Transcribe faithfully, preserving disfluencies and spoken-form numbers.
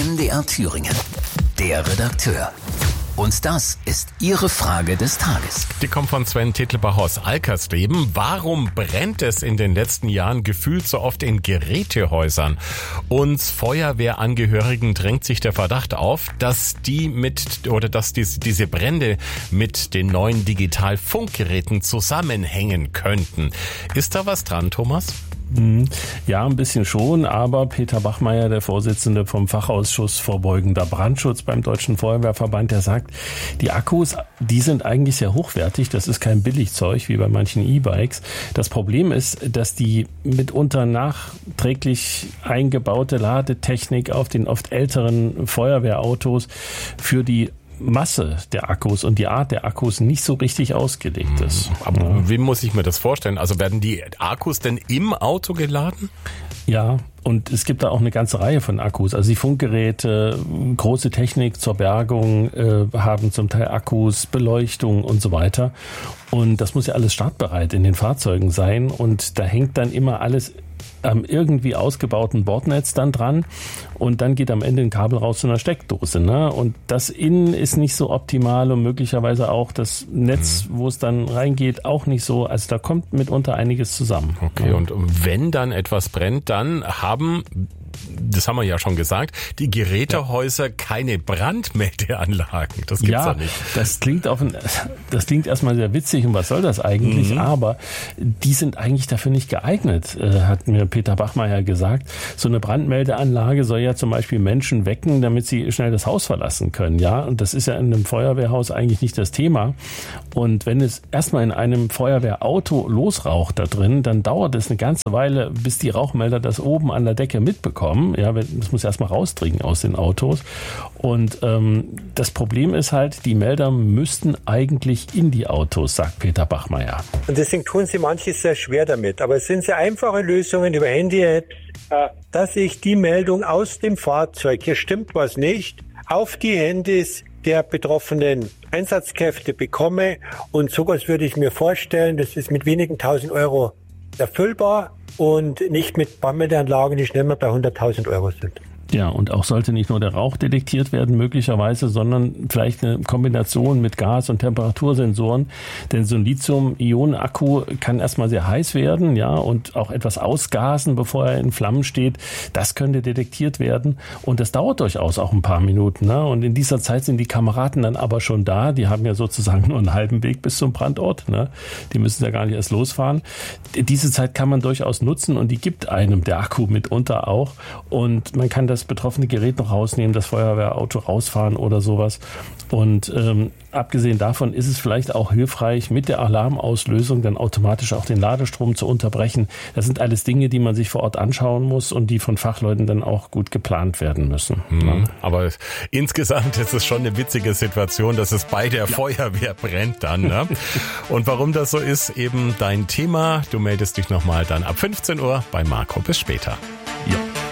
M D R Thüringen. Der Redakteur. Und das ist Ihre Frage des Tages. Die kommt von Sven Tittelbach aus Alkersleben. Warum brennt es in den letzten Jahren gefühlt so oft in Gerätehäusern? Uns Feuerwehrangehörigen drängt sich der Verdacht auf, dass die mit oder dass dies, diese Brände mit den neuen Digitalfunkgeräten zusammenhängen könnten. Ist da was dran, Thomas? Ja, ein bisschen schon, aber Peter Bachmeier, der Vorsitzende vom Fachausschuss Vorbeugender Brandschutz beim Deutschen Feuerwehrverband, der sagt, die Akkus, die sind eigentlich sehr hochwertig, das ist kein Billigzeug wie bei manchen E-Bikes. Das Problem ist, dass die mitunter nachträglich eingebaute Ladetechnik auf den oft älteren Feuerwehrautos für die Masse der Akkus und die Art der Akkus nicht so richtig ausgelegt ist. Aber ja. Wie muss ich mir das vorstellen? Also werden die Akkus denn im Auto geladen? Ja, und es gibt da auch eine ganze Reihe von Akkus. Also die Funkgeräte, große Technik zur Bergung äh, haben zum Teil Akkus, Beleuchtung und so weiter. Und das muss ja alles startbereit in den Fahrzeugen sein. Und da hängt dann immer alles am irgendwie ausgebauten Bordnetz dann dran und dann geht am Ende ein Kabel raus zu einer Steckdose. Ne? Und das Innen ist nicht so optimal und möglicherweise auch das Netz, mhm. wo es dann reingeht, auch nicht so. Also da kommt mitunter einiges zusammen. Okay, ja. Und wenn dann etwas brennt, dann haben... Das haben wir ja schon gesagt, die Gerätehäuser ja. keine Brandmeldeanlagen. Das gibt's ja, ja nicht. Das klingt auf ein, das klingt erstmal sehr witzig und was soll das eigentlich? Mhm. Aber die sind eigentlich dafür nicht geeignet, hat mir Peter Bachmeier gesagt. So eine Brandmeldeanlage soll ja zum Beispiel Menschen wecken, damit sie schnell das Haus verlassen können. Ja, und das ist ja in einem Feuerwehrhaus eigentlich nicht das Thema. Und wenn es erstmal in einem Feuerwehrauto losraucht da drin, dann dauert es eine ganze Weile, bis die Rauchmelder das oben an der Decke mitbekommen. Ja, das muss erstmal rausdringen aus den Autos. Und ähm, das Problem ist halt, die Melder müssten eigentlich in die Autos, sagt Peter Bachmeier. Und deswegen tun sie manches sehr schwer damit. Aber es sind sehr einfache Lösungen über Handy-Apps, dass ich die Meldung aus dem Fahrzeug, hier stimmt was nicht, auf die Handys der betroffenen Einsatzkräfte bekomme. Und sowas würde ich mir vorstellen, das ist mit wenigen tausend Euro erfüllbar und nicht mit Brandmeldeanlagen, die schnell mal bei hunderttausend Euro sind. Ja, und auch sollte nicht nur der Rauch detektiert werden möglicherweise, sondern vielleicht eine Kombination mit Gas- und Temperatursensoren. Denn so ein Lithium-Ionen-Akku kann erstmal sehr heiß werden, ja, und auch etwas ausgasen, bevor er in Flammen steht. Das könnte detektiert werden. Und das dauert durchaus auch ein paar Minuten, ne? Und in dieser Zeit sind die Kameraden dann aber schon da. Die haben ja sozusagen nur einen halben Weg bis zum Brandort, ne? Die müssen ja gar nicht erst losfahren. Diese Zeit kann man durchaus nutzen und die gibt einem der Akku mitunter auch. Und man kann das das betroffene Gerät noch rausnehmen, das Feuerwehrauto rausfahren oder sowas. Und ähm, abgesehen davon ist es vielleicht auch hilfreich, mit der Alarmauslösung dann automatisch auch den Ladestrom zu unterbrechen. Das sind alles Dinge, die man sich vor Ort anschauen muss und die von Fachleuten dann auch gut geplant werden müssen. Mhm. Ja. Aber insgesamt ist es schon eine witzige Situation, dass es bei der ja. Feuerwehr brennt dann. Ne? Und warum das so ist, eben dein Thema. Du meldest dich nochmal dann ab fünfzehn Uhr bei Marco. Bis später.